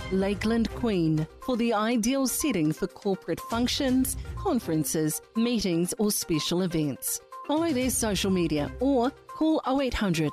Lakeland Queen for the ideal setting for corporate functions, conferences, meetings or special events. Follow their social media or call 0800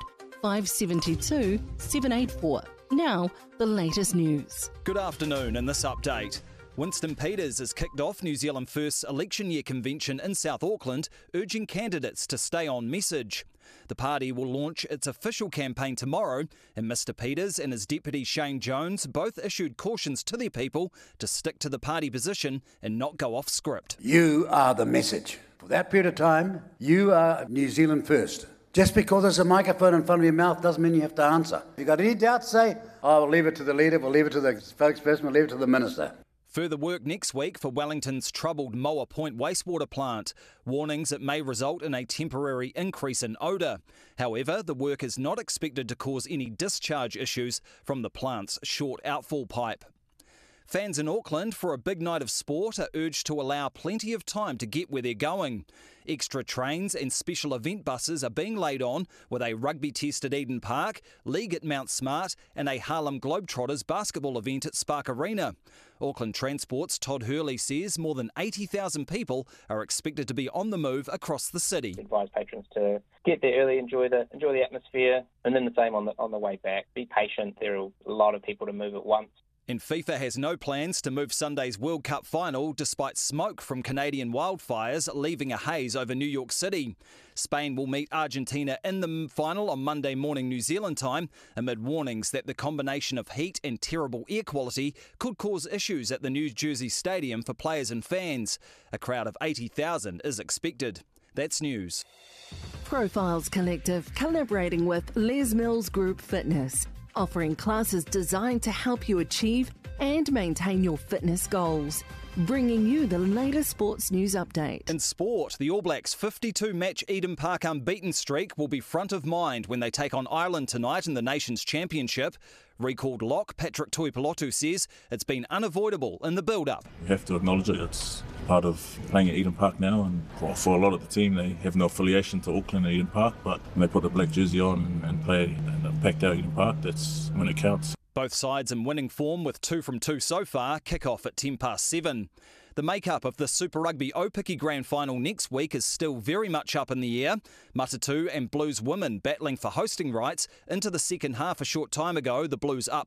572 784. Now, the latest news. Good afternoon. In this update, Winston Peters has kicked off New Zealand First's election year convention in South Auckland, urging candidates to stay on message. The party will launch its official campaign tomorrow, and Mr Peters and his deputy Shane Jones both issued cautions to their people to stick to the party position and not go off script. You are the message. For that period of time, you are New Zealand First. Just because there's a microphone in front of your mouth doesn't mean you have to answer. If you've got any doubts, say, we'll leave it to the leader, we'll leave it to the spokesperson, we'll leave it to the minister. Further work next week for Wellington's troubled Moa Point wastewater plant. Warnings it may result in a temporary increase in odour. However, the work is not expected to cause any discharge issues from the plant's short outfall pipe. Fans in Auckland for a big night of sport are urged to allow plenty of time to get where they're going. Extra trains and special event buses are being laid on with a rugby test at Eden Park, league at Mount Smart and a Harlem Globetrotters basketball event at Spark Arena. Auckland Transport's Todd Hurley says more than 80,000 people are expected to be on the move across the city. Advise patrons to get there early, enjoy the atmosphere, and then the same on the way back. Be patient. There are a lot of people to move at once. And FIFA has no plans to move Sunday's World Cup final despite smoke from Canadian wildfires leaving a haze over New York City. Spain will meet Argentina in the final on Monday morning New Zealand time amid warnings that the combination of heat and terrible air quality could cause issues at the New Jersey Stadium for players and fans. A crowd of 80,000 is expected. That's news. Profiles Collective collaborating with Les Mills Group Fitness, offering classes designed to help you achieve and maintain your fitness goals. Bringing you the latest sports news update. In sport, the All Blacks' 52-match Eden Park unbeaten streak will be front of mind when they take on Ireland tonight in the Nations Championship. Recalled lock Patrick Tuipulotu says it's been unavoidable in the build-up. We have to acknowledge it. It's part of playing at Eden Park now, and for a lot of the team, they have no affiliation to Auckland and Eden Park, but when they put the black jersey on and play and packed out Eden Park, that's when it counts. Both sides in winning form with 2 from 2 so far. Kick-off at 7:10. The makeup of the Super Rugby Aupiki Grand Final next week is still very much up in the air. Matatu and Blues women battling for hosting rights into the second half a short time ago. The Blues up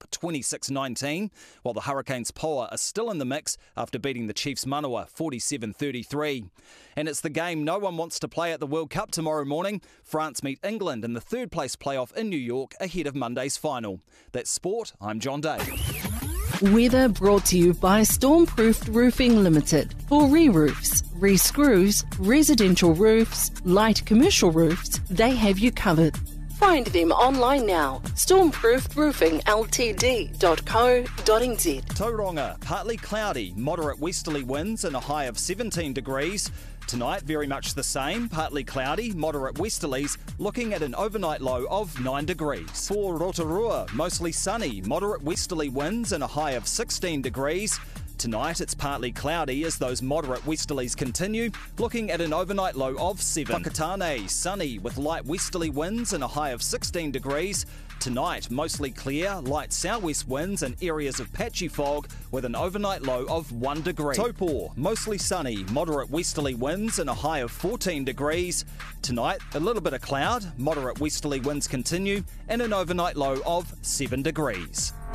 26-19, while the Hurricanes Poa are still in the mix after beating the Chiefs Manawa 47-33. And it's the game no one wants to play at the World Cup tomorrow morning. France meet England in the third place playoff in New York ahead of Monday's final. That's sport. I'm John Day. Weather brought to you by Stormproofed Roofing Limited. For re-roofs, re-screws, residential roofs, light commercial roofs, they have you covered. Find them online now. stormproofedroofingltd.co.nz. Tauranga, partly cloudy, moderate westerly winds and a high of 17 degrees. Tonight, very much the same, partly cloudy, moderate westerlies, looking at an overnight low of 9 degrees. For Rotorua, mostly sunny, moderate westerly winds and a high of 16 degrees. Tonight, it's partly cloudy as those moderate westerlies continue, looking at an overnight low of 7. Whakatane, sunny with light westerly winds and a high of 16 degrees. Tonight, mostly clear, light southwest winds and areas of patchy fog with an overnight low of 1 degree. Taupo, mostly sunny, moderate westerly winds and a high of 14 degrees. Tonight, a little bit of cloud, moderate westerly winds continue and an overnight low of 7 degrees.